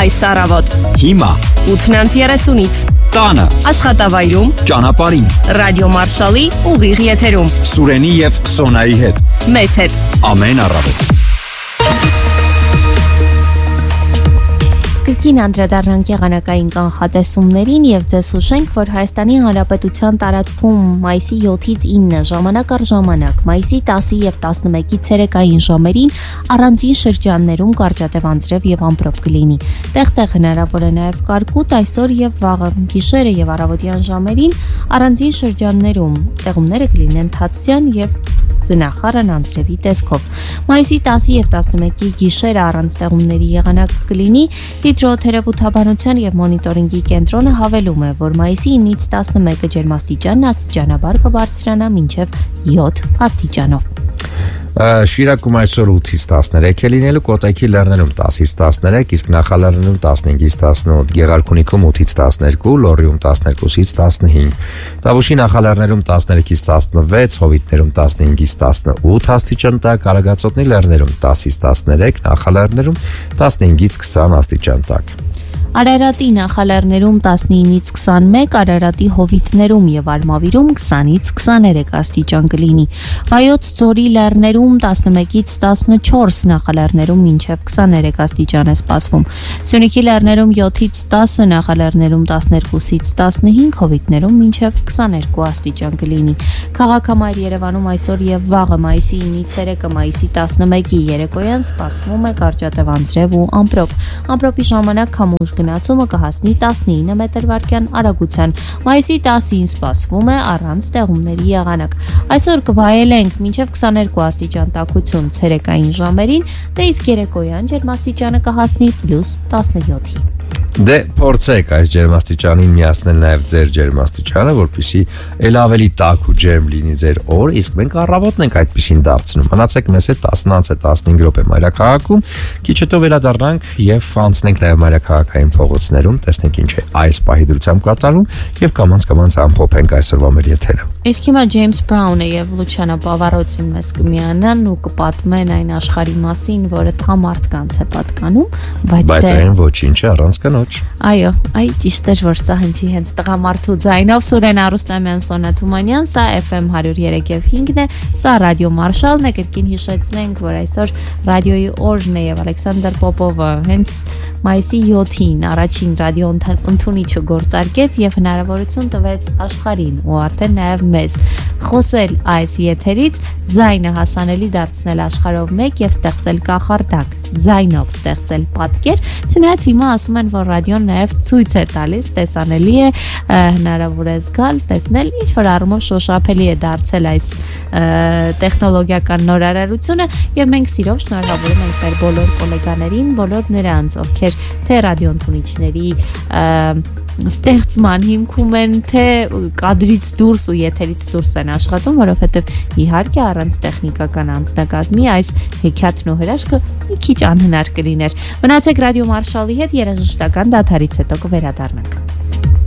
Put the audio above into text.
այս առավոտ։ Հիմա 8:30-ից տանը, աշխատավայրում, ճանապարհին, ռադիո Մարշալի ուղիղ եթերում, Սուրենի եւ Սոնայի հետ։ մեզ հետ։ Ամեն առավոտ։ Կրկին անդրադառնանք եղանակային կանխատեսումներին եւ ձեզ հուշենք, որ Հայաստանի Հանրապետության տարածքում մայիսի 7-ից 9 ժամանակ առ ժամանակ, մայիսի 10-ի եւ 11-ի ցերեկային ժամերին առանձին շրջաններում կարճատև անձրև եւ ամպրոպ կլինի։ Տեղ-տեղ հնարավոր է նաեւ կարկուտ այսօր եւ վաղը, գիշերը եւ առավոտյան ժամերին առանձին շրջաններում տեղումները կլինեն թացցյան եւ ձնախառն անձրևի տեսքով։ Մայիսի 10-ի եւ 11-ի գիշերը առանց տեղումների եղանակ կլինի։ Հիդրոթերապևտաբանության եւ մոնիտորինգի կենտրոնը հավելում է, որ մայիսի 9-ից 11-ը ջերմաստիճանն աստիճանաբար կբարձրանա մինչեւ 7 աստիճանով։ Շիրակում այսօր 8-ից 13 է լինելու, Կոտայքի լեռներում 10-ից 13, իսկ Նախալեռներում 15-ից 18, Գեղարքունիքում 8-ից 12, Լոռիում 12-ից 15, Տավուշի նախալեռներում 13-ից 16, Հովիտներում 15-ից 18 աստիճան տաք, Արագածոտնի լեռներում 10-ից 13, Նախալեռներում 15-ից 20 աստիճան տաք։ Արարատի նախալեռներում 19-ից 21, Արարատի հովիտներում եւ Արմավիրում 20-ից 23 աստիճան կլինի։ Վայոց ձորի լեռներում 11-ից 14, նախալեռներում մինչեւ 23 աստիճան է սպասվում։ Սյունիքի լեռներում 7-ից 10, նախալեռներում 12-ից 15, հովիտներում մինչեւ 22 աստիճան կլինի։ Քաղաքամայր Երևանում այսօր եւ վաղը մայիսի 9-ի ցերեկը մայիսի 11-ի երեկոյան սպասվում է կարճատև անձրև ու ամպրոպ։ Ամպրոպի ժամանակ քամուշ գնացումը կհասնի 19 մետր/վայրկյան արագության։ Մայիսի 10-ին սպասվում է առանց տեղումների եղանակ։ Այսօր կվայելենք մինչև 22 աստիճան տաքություն ցերեկային ժամերին, դե իսկ երեկոյան ջերմաստիճանը կհասնի +17-ի։ Դե փորձեք այս ջերմաստիճանին միացնել նաև ձեր ջերմաստիճանը, որպեսզի ել ավելի տաք ու ջերմ լինի ձեր օր, իսկ մենք առավոտն ենք այդպեսին դարձնում։ Մնացեք մեզ հետ 10-15 րոպե մայրաքաղաքում, քիչ հետո վերադառնանք եւ անցնենք նաև մայրաքաղաքային փողոցներում, տեսնենք ինչ է այս պահի դրությամբ կատարվում եւ կամաց ամփոփենք այսօրվա մեր եթերը։ Իսկ հիմա Ջեյմս Բրաունը եւ Լուչիանո Պավարոցին մեզ կմիանան ու կպատմեն այն աշխարհի մասին, որը տղամարդկանց է պատկանում, բայց այն ոչինչ է առանց կնոջ։ Այո, ճիշտ է, որ սա հնչի հենց տղամարդու ձայնով։ Սուրեն Արուստամյան, Սոնա Թումանյան, սա FM 103.5-ն է, սա ռադիո Մարշալն է։ Կրկին հիշեցնենք, որ այսօր ռադիոյի օրն է եւ Ալեքսանդր Պոպովը հենց մայիսի 7-ին առաջին ռադիո ընդունիչը գործարկեց եւ հնարավորություն տվեց աշխարհին ու արդեն նաեւ մեզ խոսել այս եթերից, ձայնը հասանելի դարձնել աշխարհով մեկ եւ ստեղծել կախարդակ, ձայնով ստեղծել պատկեր։ Չնայած հիմա ասում են, որ ռադիոն նաեւ ցույց է տալիս, տեսանելի է, հնարավոր է զգալ, տեսնել, ինչ որ առումով շոշափելի է դարձել այս տեխնոլոգիական նորարարությունը եւ մենք սիրով շնորհավորում ենք մեր բոլոր գոլեգաներին, բոլոր նրանց, ովքեր թե ռադիոընթունիչների ստեղծման հիմքում են, թե կադրից դուրս ու եթերից դուրս են աշխատում, որովհետև իհարկե առանց տեխնիկական անձնակազմի այս հեքիաթն ու հրաշքը մի քիչ անհնար կլիներ։ Մնացեք ռադիո Մարշալի հետ, երաժշտական դադարից հետո կվերադառնանք։